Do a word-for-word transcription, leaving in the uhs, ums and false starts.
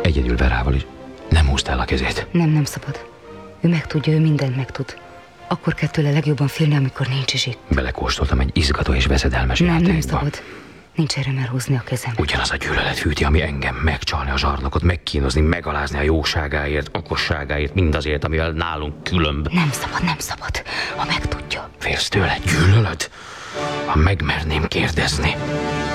Egyedül Verával is. Nem húzta el a kezét. Nem, nem szabad. Ő megtudja, ő mindent megtud. Akkor kell tőle legjobban félni, amikor nincs is itt. Belekóstoltam egy izgató és veszedelmes Nem, játékba. nem szabad. Nincs erre már húzni a kezem. Ugyanaz a gyűlölet fűti, ami engem megcsalni a zsarnokot, megkínozni, megalázni a jóságáért, okosságáért, mindazért, amivel nálunk különb. Nem szabad, nem szabad. Ha megtudja. Félsz tőle? Gyűlölet? Ha megmerném kérdezni.